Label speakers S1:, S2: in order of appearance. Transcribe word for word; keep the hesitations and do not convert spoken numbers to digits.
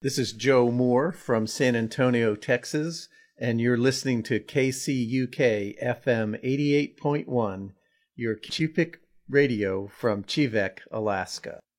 S1: This is Joe Moore from San Antonio, Texas, and you're listening to K C U K F M eighty-eight point one, your Chupik radio from Chivek, Alaska.